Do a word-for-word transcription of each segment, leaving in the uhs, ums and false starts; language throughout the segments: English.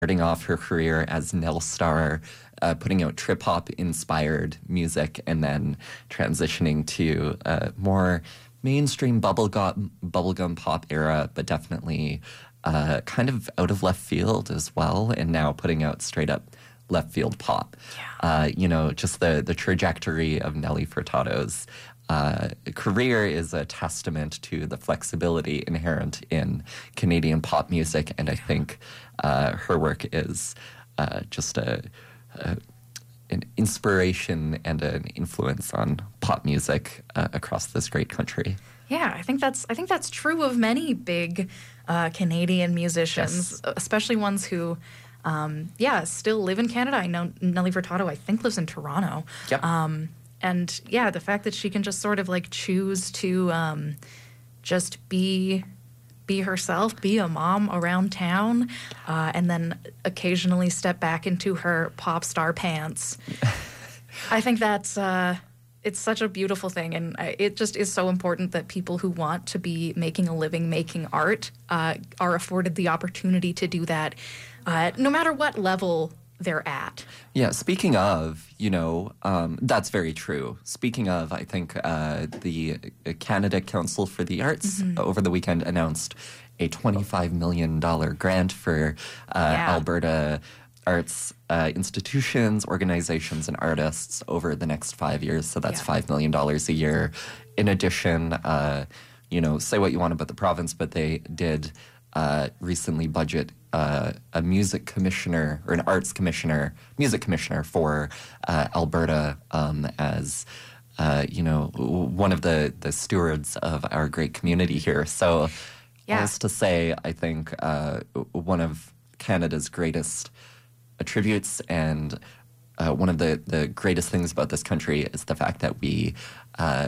starting off her career as Nell Star, uh, putting out trip-hop-inspired music, and then transitioning to a more mainstream bubblegum, bubblegum pop era, but definitely uh, kind of out of left field as well, and now putting out straight-up left field pop. Yeah. Uh, you know, just the, the trajectory of Nelly Furtado's uh, career is a testament to the flexibility inherent in Canadian pop music, and I think uh, her work is uh, just a, a an inspiration and an influence on pop music uh, across this great country. Yeah, I think that's I think that's true of many big uh, Canadian musicians, Yes. especially ones who, um, yeah, still live in Canada. I know Nelly Furtado, I think, lives in Toronto. Yep. Um, and yeah, the fact that she can just sort of like choose to um, just be be herself, be a mom around town, uh, and then occasionally step back into her pop star pants. I think that's uh, it's such a beautiful thing, and I- it just is so important that people who want to be making a living making art uh, are afforded the opportunity to do that, uh, no matter what level they're at. Yeah, speaking of, you know, um, that's very true. Speaking of, I think uh, the Canada Council for the Arts over the weekend announced a twenty-five million dollars grant for uh, Yeah. Alberta arts uh, institutions, organizations, and artists over the next five years. So that's Yeah. five million dollars a year. In addition, uh, you know, say what you want about the province, but they did uh, recently budget uh, a music commissioner or an arts commissioner, music commissioner for uh, Alberta um, as, uh, you know, w- one of the, the stewards of our great community here. So, Yeah. all this to say, I think uh, w- one of Canada's greatest attributes and uh, one of the, the greatest things about this country is the fact that we uh,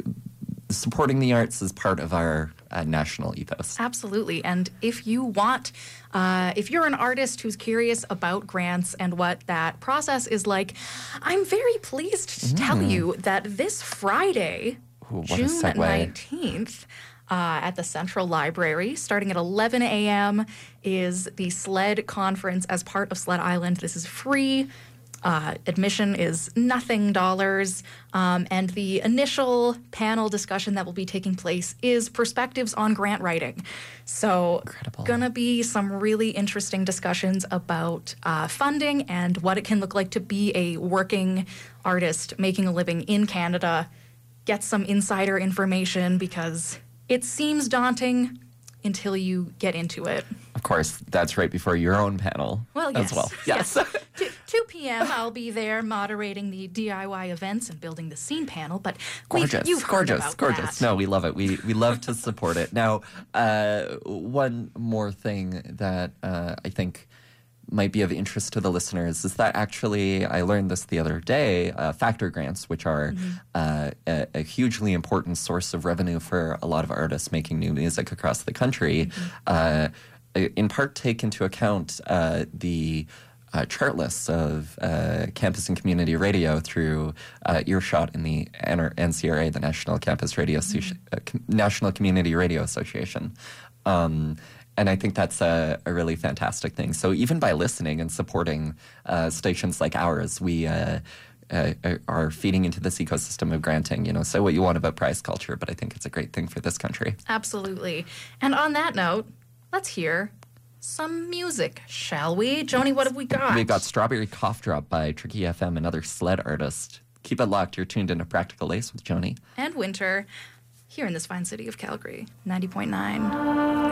supporting the arts is part of our uh, national ethos. Absolutely. And if you want, uh, if you're an artist who's curious about grants and what that process is like, I'm very pleased to tell you that this Friday, Ooh, what a June segue. nineteenth, uh, at the Central Library, starting at eleven a.m., is the SLED conference as part of SLED Island. This is free. Uh, admission is nothing dollars, um, and the initial panel discussion that will be taking place is perspectives on grant writing. So, Incredible. gonna be some really interesting discussions about uh, funding and what it can look like to be a working artist making a living in Canada. Get some insider information because it seems daunting until you get into it. Of course, that's right before your own panel Well, yes. as well. Yes. Two- two p.m. I'll be there moderating the D I Y events and building the scene panel, but we've- Gorgeous, you've heard gorgeous, about gorgeous. that. No, we love it. We we love to support it. Now, uh, one more thing that uh, I think might be of interest to the listeners is that actually I learned this the other day. Uh, factor grants, which are uh, a, a hugely important source of revenue for a lot of artists making new music across the country, uh, in part take into account uh, the uh, chart lists of uh, campus and community radio through uh, Earshot and the N C R A, the National Campus Radio Associ- uh, Com- National Community Radio Association. Um, and I think that's a, a really fantastic thing. So even by listening and supporting uh, stations like ours, we uh, uh, are feeding into this ecosystem of granting. You know, say what you want about prize culture, but I think it's a great thing for this country. Absolutely. And on that note, let's hear some music, shall we? Joni, what have we got? We've got Strawberry Cough Drop by Tricky F M, another SLED artist. Keep it locked. You're tuned into Practical Lace with Joni. And Winter here in this fine city of Calgary, ninety point nine.